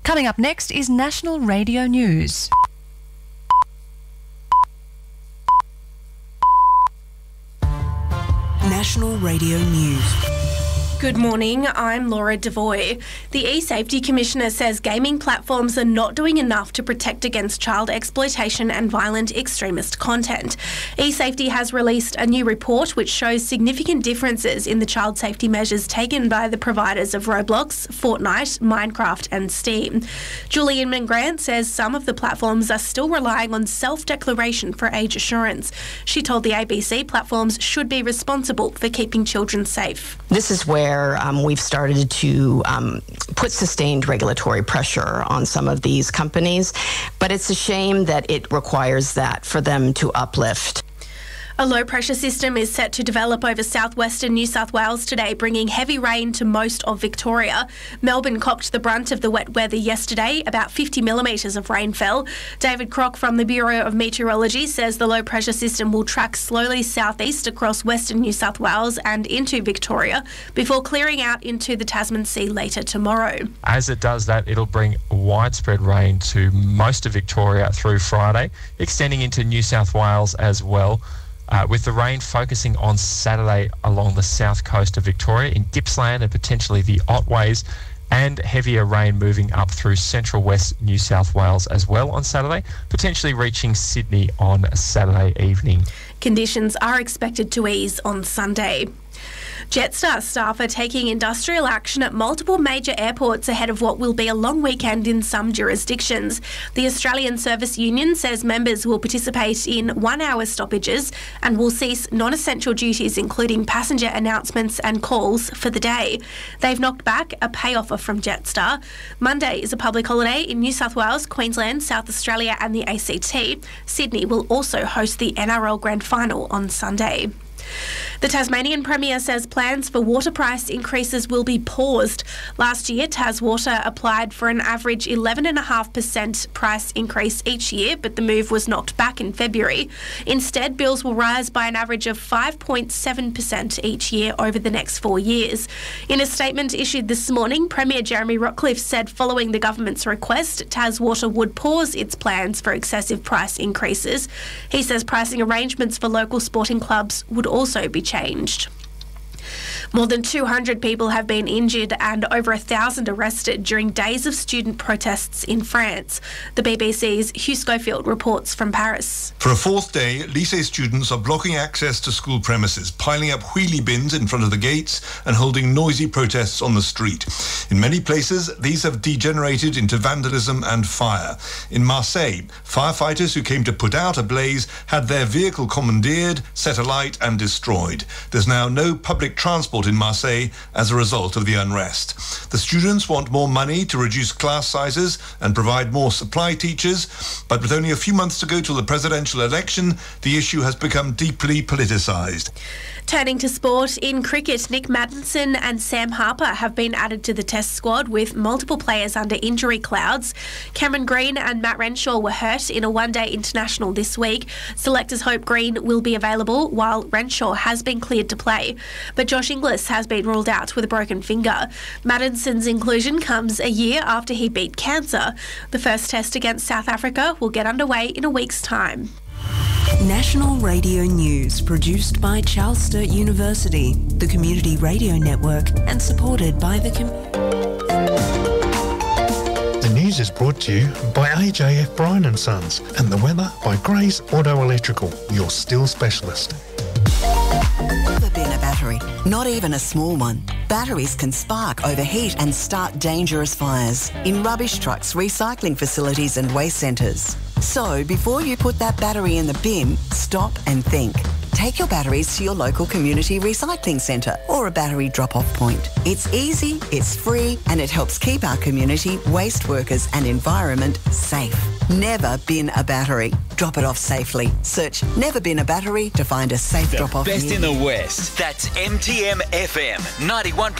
Coming up next is National Radio News. National Radio News. Good morning, I'm Laura Devoy. The eSafety Commissioner says gaming platforms are not doing enough to protect against child exploitation and violent extremist content. eSafety has released a new report which shows significant differences in the child safety measures taken by the providers of Roblox, Fortnite, Minecraft and Steam. Julie Inman-Grant says some of the platforms are still relying on self-declaration for age assurance. She told the ABC platforms should be responsible for keeping children safe. This is where we've started to put sustained regulatory pressure on some of these companies, but it's a shame that it requires that for them to uplift. A low-pressure system is set to develop over southwestern New South Wales today, bringing heavy rain to most of Victoria. Melbourne copped the brunt of the wet weather yesterday. About 50 millimetres of rain fell. David Crock from the Bureau of Meteorology says the low-pressure system will track slowly southeast across western New South Wales and into Victoria before clearing out into the Tasman Sea later tomorrow. As it does that, it'll bring widespread rain to most of Victoria through Friday, extending into New South Wales as well. With the rain focusing on Saturday along the south coast of Victoria in Gippsland and potentially the Otways, and heavier rain moving up through central west New South Wales as well on Saturday, potentially reaching Sydney on Saturday evening. Conditions are expected to ease on Sunday. Jetstar staff are taking industrial action at multiple major airports ahead of what will be a long weekend in some jurisdictions. The Australian Service Union says members will participate in 1-hour stoppages and will cease non-essential duties including passenger announcements and calls for the day. They've knocked back a pay offer from Jetstar. Monday is a public holiday in New South Wales, Queensland, South Australia and the ACT. Sydney will also host the NRL Grand Final on Sunday. The Tasmanian Premier says plans for water price increases will be paused. Last year, TasWater applied for an average 11.5% price increase each year, but the move was knocked back in February. Instead, bills will rise by an average of 5.7% each year over the next 4 years. In a statement issued this morning, Premier Jeremy Rockcliffe said following the government's request, TasWater would pause its plans for excessive price increases. He says pricing arrangements for local sporting clubs would also be changed. More than 200 people have been injured and over 1,000 arrested during days of student protests in France. The BBC's Hugh Schofield reports from Paris. For a fourth day, lycée students are blocking access to school premises, piling up wheelie bins in front of the gates and holding noisy protests on the street. In many places, these have degenerated into vandalism and fire. In Marseille, firefighters who came to put out a blaze had their vehicle commandeered, set alight and destroyed. There's now no public transport in Marseille as a result of the unrest. The students want more money to reduce class sizes and provide more supply teachers, but with only a few months to go till the presidential election, the issue has become deeply politicised. Turning to sport, in cricket, Nick Maddinson and Sam Harper have been added to the Test squad with multiple players under injury clouds. Cameron Green and Matt Renshaw were hurt in a one-day international this week. Selectors hope Green will be available while Renshaw has been cleared to play. But Josh Inglis has been ruled out with a broken finger. Maddinson's inclusion comes a year after he beat cancer. The first Test against South Africa will get underway in a week's time. National Radio News, produced by Charles Sturt University, the Community Radio Network, and supported by the The news is brought to you by AJF Bryan & Sons and the weather by Gray's Auto Electrical, your steel specialist. Never been a battery, not even a small one. Batteries can spark, overheat and start dangerous fires in rubbish trucks, recycling facilities and waste centres. So before you put that battery in the bin, stop and think. Take your batteries to your local community recycling centre or a battery drop-off point. It's easy, it's free, and it helps keep our community, waste workers and environment safe. Never bin a battery. Drop it off safely. Search Never Bin a Battery to find a safe drop-off. Best in the West. That's MTM FM 91.